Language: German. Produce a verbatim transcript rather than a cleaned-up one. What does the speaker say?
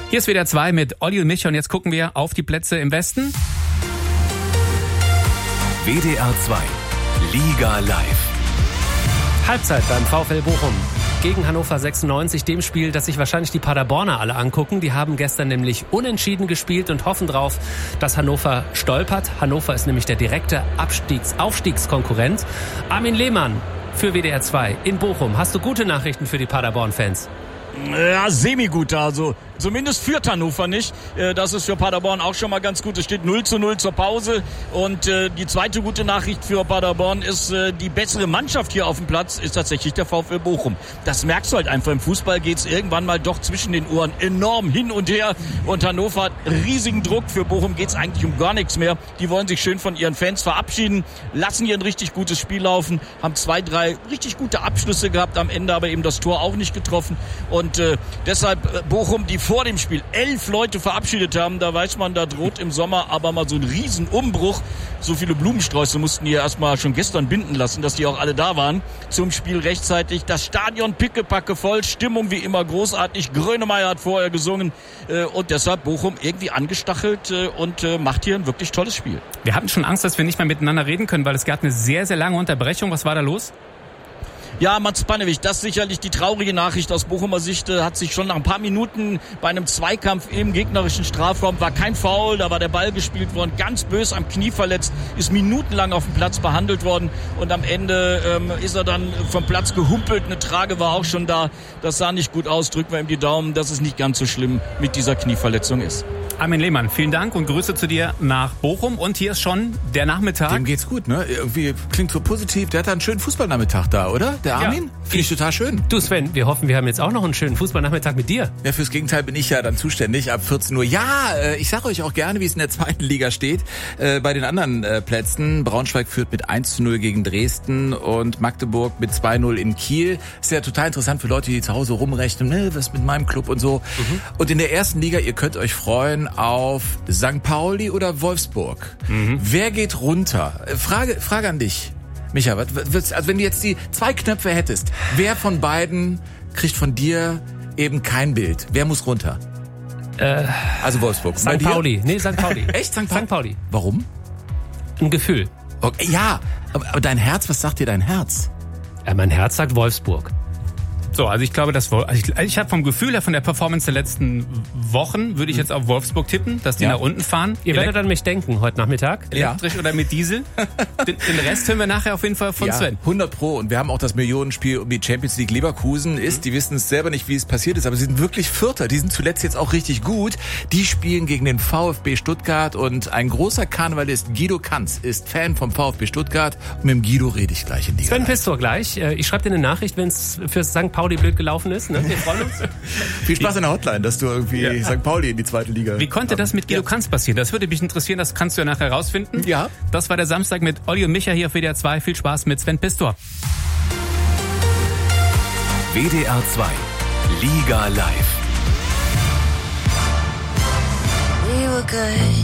Hier ist W D R zwei mit Olli und Micha und jetzt gucken wir auf die Plätze im Westen. W D R zwei Liga live. Halbzeit beim VfL Bochum gegen Hannover sechsundneunzig, dem Spiel, das sich wahrscheinlich die Paderborner alle angucken. Die haben gestern nämlich unentschieden gespielt und hoffen drauf, dass Hannover stolpert. Hannover ist nämlich der direkte Abstiegs- Aufstiegskonkurrent. Armin Lehmann für W D R zwei in Bochum. Hast du gute Nachrichten für die Paderborn-Fans? Ja, semi-gut. Also zumindest führt Hannover nicht. Das ist für Paderborn auch schon mal ganz gut. Es steht null zu null zur Pause. Und die zweite gute Nachricht für Paderborn ist, die bessere Mannschaft hier auf dem Platz ist tatsächlich der VfL Bochum. Das merkst du halt einfach. Im Fußball geht's irgendwann mal doch zwischen den Ohren enorm hin und her. Und Hannover hat riesigen Druck. Für Bochum geht's eigentlich um gar nichts mehr. Die wollen sich schön von ihren Fans verabschieden, lassen hier ein richtig gutes Spiel laufen, haben zwei, drei richtig gute Abschlüsse gehabt, am Ende aber eben das Tor auch nicht getroffen. Und äh, deshalb Bochum, die vor dem Spiel elf Leute verabschiedet haben, da weiß man, da droht im Sommer aber mal so ein Riesenumbruch. So viele Blumensträuße mussten die erstmal schon gestern binden lassen, dass die auch alle da waren zum Spiel rechtzeitig. Das Stadion pickepacke voll, Stimmung wie immer großartig. Grönemeyer hat vorher gesungen äh, und deshalb Bochum irgendwie angestachelt äh, und äh, macht hier ein wirklich tolles Spiel. Wir hatten schon Angst, dass wir nicht mehr miteinander reden können, weil es gab eine sehr, sehr lange Unterbrechung. Was war da los? Ja, Mats Panewich, das ist sicherlich die traurige Nachricht aus Bochumer Sicht, hat sich schon nach ein paar Minuten bei einem Zweikampf im gegnerischen Strafraum, war kein Foul, da war der Ball gespielt worden, ganz bös am Knie verletzt, ist minutenlang auf dem Platz behandelt worden und am Ende ähm, ist er dann vom Platz gehumpelt, eine Trage war auch schon da, das sah nicht gut aus, drücken wir ihm die Daumen, dass es nicht ganz so schlimm mit dieser Knieverletzung ist. Armin Lehmann, vielen Dank und Grüße zu dir nach Bochum. Und hier ist schon der Nachmittag. Dem geht's gut, ne? Irgendwie klingt so positiv. Der hat da einen schönen Fußballnachmittag da, oder? Der Armin? Ja. Finde ich total schön. Du Sven, wir hoffen, wir haben jetzt auch noch einen schönen Fußballnachmittag mit dir. Ja, fürs Gegenteil bin ich ja dann zuständig ab vierzehn Uhr. Ja, äh, ich sage euch auch gerne, wie es in der zweiten Liga steht. Äh, bei den anderen äh, Plätzen. Braunschweig führt mit eins zu null gegen Dresden und Magdeburg mit zwei null in Kiel. Ist ja total interessant für Leute, die zu Hause rumrechnen, ne, was mit meinem Club und so. Mhm. Und in der ersten Liga, ihr könnt euch freuen auf Sankt Pauli oder Wolfsburg. Mhm. Wer geht runter? Frage, Frage an dich. Micha, was, was, also wenn du jetzt die zwei Knöpfe hättest, wer von beiden kriegt von dir eben kein Bild? Wer muss runter? Äh, also Wolfsburg. Sankt Pauli. Nee, Sankt Pauli. Echt? Sankt Pauli? Sankt Pauli. Warum? Ein Gefühl. Okay, ja, aber, aber dein Herz, was sagt dir dein Herz? Ja, mein Herz sagt Wolfsburg. So, also ich glaube, das also ich, ich habe vom Gefühl her von der Performance der letzten Wochen, würde ich jetzt auf Wolfsburg tippen, dass die ja. nach unten fahren. Ihr werdet an mich denken heute Nachmittag. Elektrisch ja. oder mit Diesel. Den, den Rest hören wir nachher auf jeden Fall von ja, Sven. hundert Pro. Und wir haben auch das Millionenspiel um die Champions League. Leverkusen ist, mhm. die wissen es selber nicht, wie es passiert ist, aber sie sind wirklich Vierter. Die sind zuletzt jetzt auch richtig gut. Die spielen gegen den VfB Stuttgart und ein großer Karnevalist, Guido Kanz, ist Fan vom VfB Stuttgart. Und mit dem Guido rede ich gleich in die Sven Pistor gleich. Ich schreibe dir eine Nachricht, wenn es für Sankt Pauli blöd gelaufen ist. Ne? Wir freuen uns. Viel Spaß in der Hotline, dass du irgendwie ja. Sankt Pauli in die zweite Liga... Wie konnte das mit Guido ja. Kanz passieren? Das würde mich interessieren, das kannst du ja nachher rausfinden. Ja. Das war der Samstag mit Olli und Micha hier auf W D R zwei. Viel Spaß mit Sven Pistor. W D R zwei Liga live. We were good.